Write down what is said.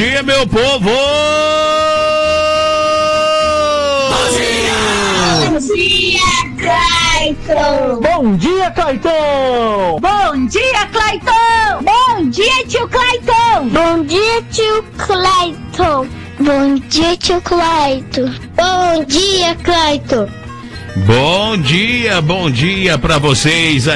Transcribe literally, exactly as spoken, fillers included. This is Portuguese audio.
dia, meu povo! Bom dia, Clayton! Bom dia, Clayton! Bom dia, Clayton! Bom dia, tio Clayton! Bom dia, tio Clayton! Bom dia, tio Clayton! Bom dia, Clayton! Bom dia, bom dia pra vocês.